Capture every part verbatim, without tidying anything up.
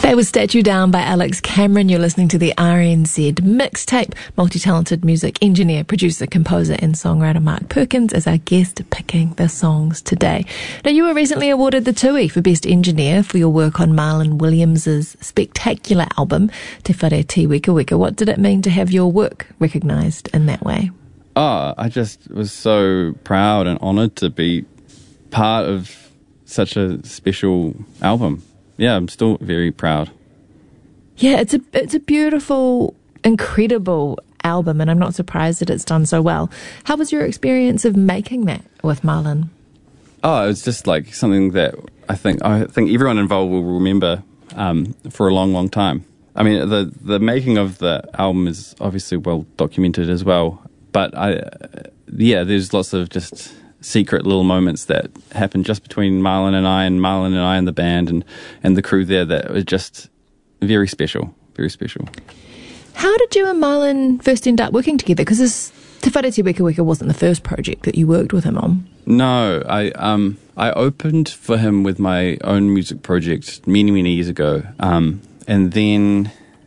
That was Statue Down by Alex Cameron. You're listening to the R N Z Mixtape. Multi-talented music engineer, producer, composer and songwriter Mark Perkins is our guest picking the songs today. Now, you were recently awarded the Tui for Best Engineer for your work on Marlon Williams' spectacular album, Te Whare Te Weka Weka. What did it mean to have your work recognised in that way? Oh, I just was so proud and honoured to be part of such a special album. Yeah, I'm still very proud. Yeah, it's a it's a beautiful, incredible album, and I'm not surprised that it's done so well. How was your experience of making that with Marlon? Oh, it was just like something that I think I think everyone involved will remember um, for a long, long time. I mean, the the making of the album is obviously well documented as well, but I yeah, there's lots of just secret little moments that happened just between Marlon and I and Marlon and I and the band and, and the crew there that was just very special, very special. How did you and Marlon first end up working together? Because this Te Whare Te Weka Weka wasn't the first project that you worked with him on. No, I um I opened for him with my own music project many, many years ago. Um, and then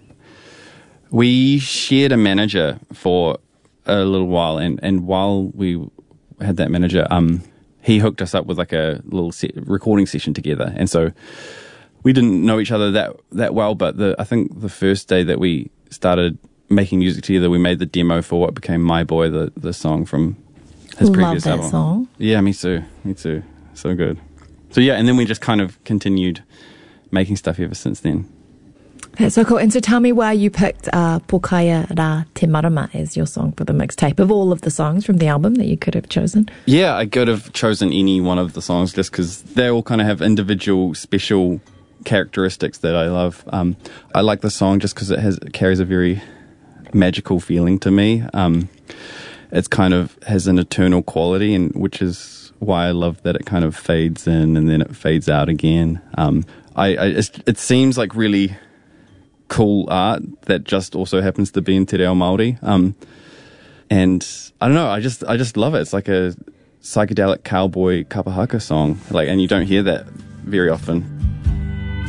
we shared a manager for a little while, and, and while we had that manager, um, he hooked us up with like a little set, recording session together, and so we didn't know each other that that well. But the I think the first day that we started making music together, we made the demo for what became My Boy, the the song from his Love previous that album. Song. Yeah, me too, me too. So good. So yeah, and then we just kind of continued making stuff ever since then. That's so cool. And so tell me why you picked uh, Pokaia Rā Te Marama as your song for the mixtape of all of the songs from the album that you could have chosen. Yeah, I could have chosen any one of the songs just because they all kind of have individual special characteristics that I love. Um, I like the song just because it has it carries a very magical feeling to me. Um, it's kind of has an eternal quality, and which is why I love that it kind of fades in and then it fades out again. Um, I, I it's, it seems like really cool art that just also happens to be in Te Reo Māori. Um, and I don't know, I just I just love it. It's like a psychedelic cowboy kapahaka song, like, and you don't hear that very often.